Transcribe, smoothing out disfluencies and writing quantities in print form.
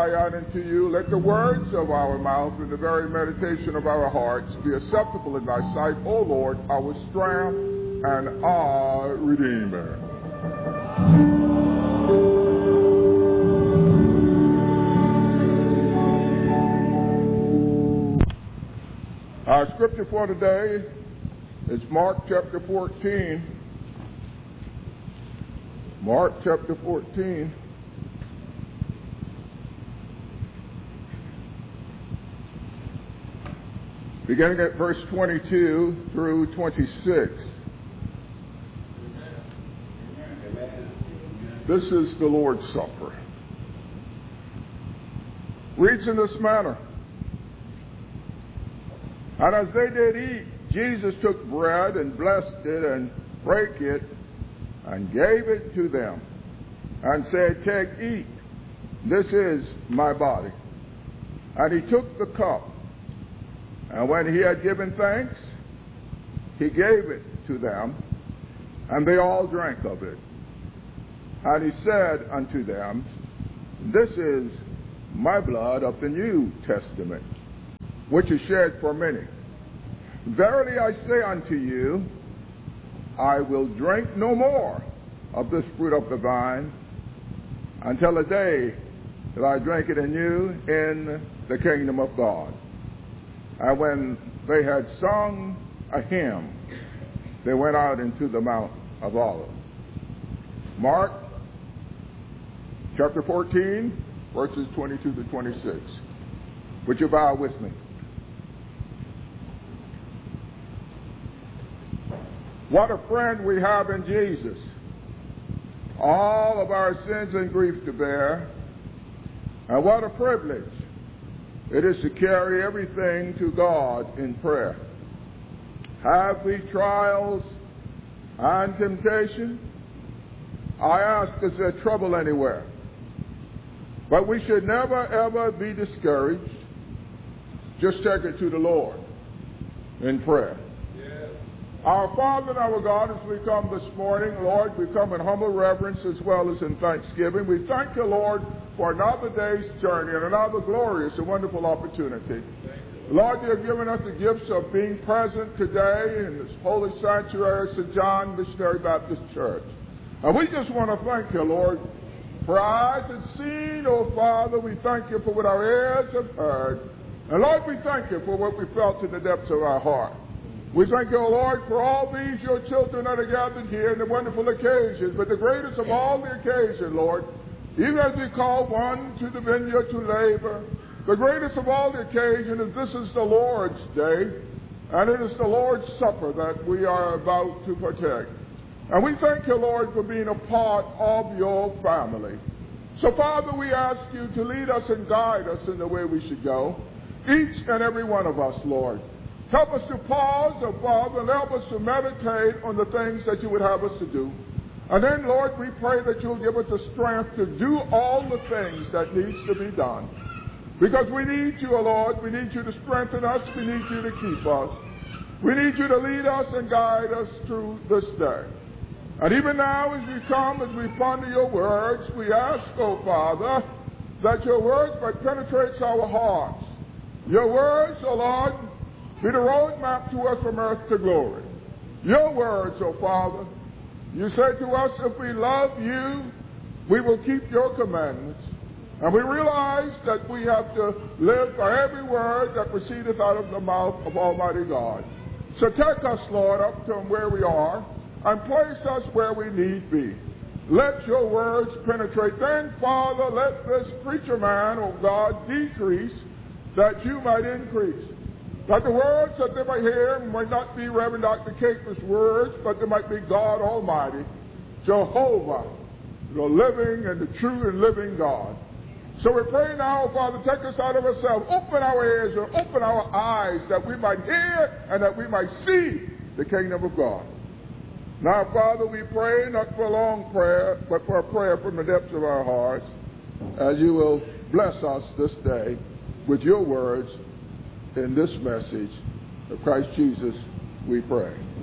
cry out unto you. Let the words of our mouth and the very meditation of our hearts be acceptable in thy sight, O Lord, our strength and our Redeemer. Our scripture for today is Mark chapter 14. Mark chapter 14. Beginning at verse 22 through 26. This is the Lord's Supper. Reads in this manner. And as they did eat, Jesus took bread and blessed it and brake it and gave it to them and said, Take, eat, this is my body. And he took the cup, and when he had given thanks, he gave it to them, and they all drank of it. And he said unto them, This is my blood of the New Testament, which is shed for many. Verily I say unto you, I will drink no more of this fruit of the vine until the day that I drink it anew in the kingdom of God. And when they had sung a hymn, they went out into the Mount of Olives. Mark chapter 14, verses 22 to 26. Would you bow with me? What a friend we have in Jesus. All of our sins and grief to bear. And what a privilege it is to carry everything to God in prayer. Have we trials and temptation? I ask, is there trouble anywhere? But we should never, ever be discouraged. Just take it to the Lord in prayer. Our Father and our God, as we come this morning, Lord, we come in humble reverence as well as in thanksgiving. We thank you, Lord, for another day's journey and another glorious and wonderful opportunity. Lord, you have given us the gifts of being present today in this holy sanctuary, St. John Missionary Baptist Church. And we just want to thank you, Lord, for our eyes have seen, oh Father. We thank you for what our ears have heard. And Lord, we thank you for what we felt in the depths of our heart. We thank you, O Lord, for all these your children that are gathered here in the wonderful occasions. But the greatest of all the occasion, Lord, even as we call one to the vineyard to labor, the greatest of all the occasion is this is the Lord's day, and it is the Lord's Supper that we are about to partake. And we thank you, Lord, for being a part of your family. So, Father, we ask you to lead us and guide us in the way we should go, each and every one of us, Lord. Help us to pause, oh Father, and help us to meditate on the things that you would have us to do. And then, Lord, we pray that you'll give us the strength to do all the things that needs to be done. Because we need you, oh Lord. We need you to strengthen us. We need you to keep us. We need you to lead us and guide us through this day. And even now, as we come, as we ponder your words, we ask, oh Father, that your word might penetrate our hearts. Your words, oh Lord, be the roadmap to us from earth to glory. Your words, oh Father, you say to us, if we love you, we will keep your commandments. And we realize that we have to live by every word that proceedeth out of the mouth of Almighty God. So take us, Lord, up from where we are and place us where we need be. Let your words penetrate. Then, Father, let this preacher man, oh God, decrease that you might increase. That the words that they might hear might not be Reverend Dr. Caper's words, but they might be God Almighty, Jehovah, the living and the true and living God. So we pray now, Father, take us out of ourselves, open our ears and open our eyes that we might hear and that we might see the kingdom of God. Now, Father, we pray not for a long prayer, but for a prayer from the depths of our hearts, as you will bless us this day with your words in this message of Christ Jesus, we pray.